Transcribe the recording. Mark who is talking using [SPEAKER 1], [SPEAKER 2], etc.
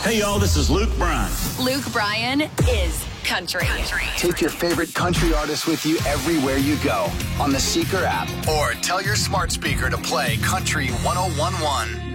[SPEAKER 1] Hey, y'all, this is Luke Bryan.
[SPEAKER 2] Luke Bryan is country.
[SPEAKER 3] Take your favorite country artist with you everywhere you go on the Seeker app, or tell your smart speaker to play Country 1011.